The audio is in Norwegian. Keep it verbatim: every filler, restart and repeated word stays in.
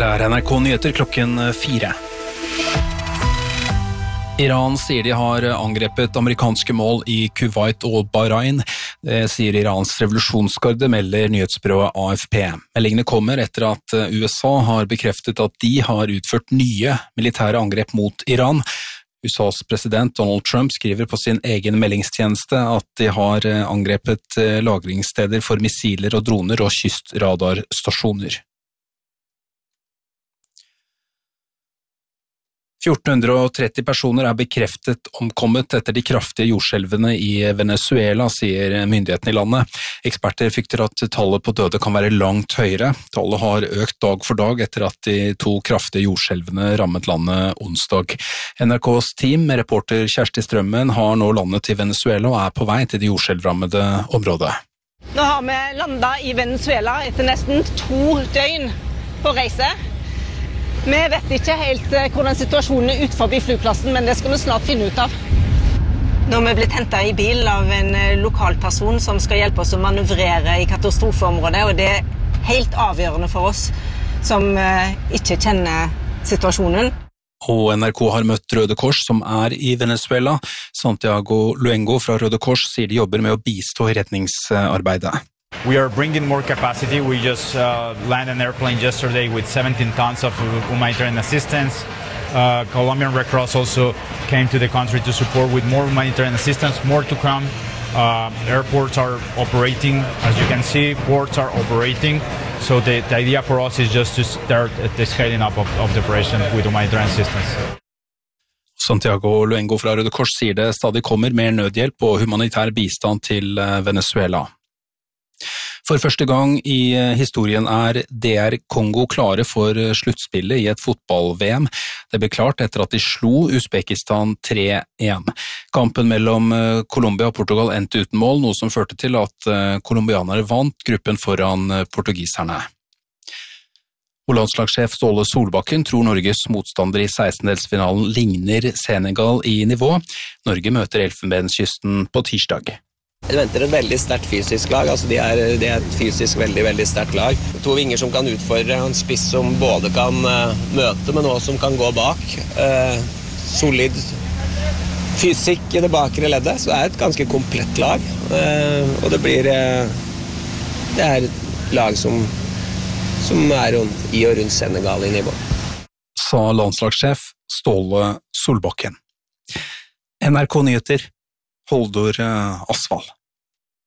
Her er N R K Nyheter klokken fire. Iran sier de har angrepet amerikanske mål i Kuwait og Bahrain. Det sier Irans revolusjonsgarde, melder nyhetsbyrået A F P. Meldingene kommer etter at U S A har bekreftet at de har utført nye militære angrep mot Iran. U S A's president Donald Trump skriver på sin egen meldingstjeneste at de har angrepet lagringssteder for missiler og droner og kystradarstasjoner. fjorten tretti personer er bekreftet omkommet etter de kraftige jordskjelvene i Venezuela, sier myndighetene i landet. Eksperter frykter at tallet på døde kan være langt høyere. Tallet har økt dag for dag etter at de to kraftige jordskjelvene rammet landet onsdag. N R K's team med reporter Kjersti Strømmen har nå landet i Venezuela og er på vei til det jordskjelvrammede området. Nå har vi landet i Venezuela etter nesten to døgn på reise. Vi vet ikke helt hvordan situasjonen er utenfor flyplassen, men det skal vi snart finne ut av. Nå har vi blitt hentet i bil av en lokal person som skal hjelpe oss å manøvrere i katastrofeområdet, og det er helt avgjørende for oss som ikke kjenner situasjonen. Og N R K har møtt Røde Kors som er i Venezuela. Santiago Luengo fra Røde Kors sier de jobber med å bistå i redningsarbeidet. We are bringing more capacity. We just uh, landed an airplane yesterday with seventeen tons of humanitarian assistance. Uh, Colombian Red Cross also came to the country to support with more humanitarian assistance, more to come. Uh, airports are operating, as you can see, ports are operating. So the, the idea for us is just to start the scaling up of, of the operation with humanitarian assistance. Santiago Luengo fra Røde Kors sier det stadig kommer mer nødhjelp og humanitær bistand til Venezuela. For første gang i historien er D R Kongo klare for sluttspillet i et fotball-V M. Det ble klart etter at de slo Uzbekistan tre én. Kampen mellom Colombia og Portugal endte uten mål, noe som førte til at colombianere vant gruppen foran portugiserne. Og landslagssjef Ståle Solbakken tror Norges motstander i sekstendedelsfinalen ligner Senegal i nivå. Norge møter Elfenbenskysten på tirsdag. Jeg venter et veldig sterkt fysisk lag, altså de er, de er et fysisk veldig, veldig sterkt lag. To vinger som kan utfordre, en spiss som både kan uh, møte, men også som kan gå bak. Uh, solid fysikk i det bakre leddet, så det er et ganske komplett lag. Uh, og det blir, uh, det er et lag som, som er i og rundt Senegal i nivå. Sa landslagssjef Ståle Solbakken. N R K Nyheter, Holdor Asvald.